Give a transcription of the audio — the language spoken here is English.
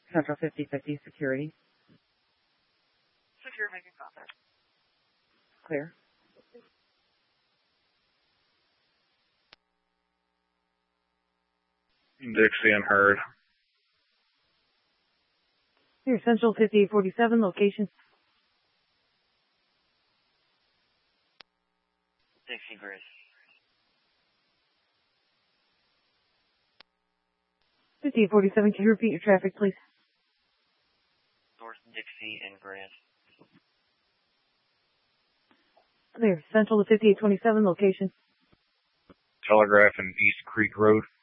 Central 5050 security. Secure, making contact. Clear. Dixie and Hurd. Here, Central 5847, location. Dixie Grid. 5847, can you repeat your traffic, please? North Dixie and Grant. Clear. Central to 5827, location. Telegraph and East Creek Road.